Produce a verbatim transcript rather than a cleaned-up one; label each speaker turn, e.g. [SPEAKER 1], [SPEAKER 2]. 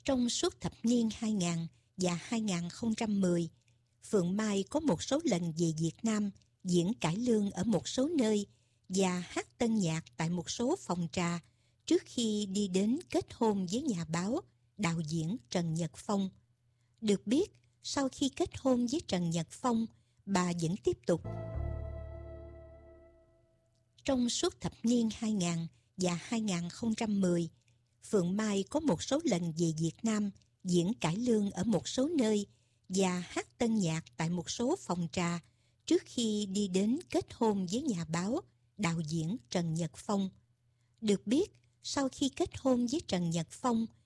[SPEAKER 1] Trong suốt thập niên hai nghìn và hai không một không, Phượng Mai có một số lần về Việt Nam diễn cải lương ở một số nơi và hát tân nhạc tại một số phòng trà trước khi đi đến kết hôn với nhà báo, đạo diễn Trần Nhật Phong. Được biết, sau khi kết hôn với Trần Nhật Phong, bà vẫn tiếp tục. Trong suốt thập niên hai nghìn và hai không một không, Phượng Mai có một số lần về Việt Nam diễn cải lương ở một số nơi và hát tân nhạc tại một số phòng trà trước khi đi đến kết hôn với nhà báo, đạo diễn Trần Nhật Phong. Được biết, sau khi kết hôn với Trần Nhật Phong,